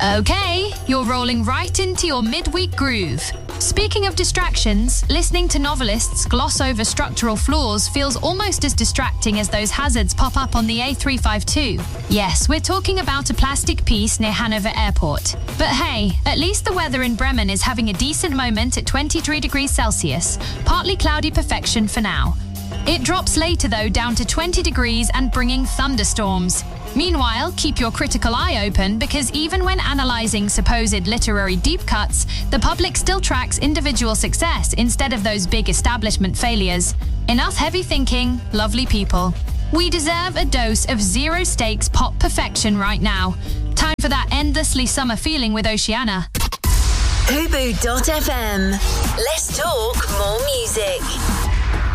Okay, you're rolling right into your midweek groove. Speaking of distractions, listening to novelists gloss over structural flaws feels almost as distracting as those hazards pop up on the A352. Yes, we're talking about a plastic piece near Hanover Airport. But hey, at least the weather in Bremen is having a decent moment at 23 degrees Celsius, partly cloudy perfection for now. It drops later though down to 20 degrees and bringing thunderstorms. Meanwhile, keep your critical eye open because even when analysing supposed literary deep cuts, the public still tracks individual success instead of those big establishment failures. Enough heavy thinking, lovely people. We deserve a dose of zero stakes pop perfection right now. Time for that endlessly summer feeling with Oceana. Hubu.fm. Let's talk more music.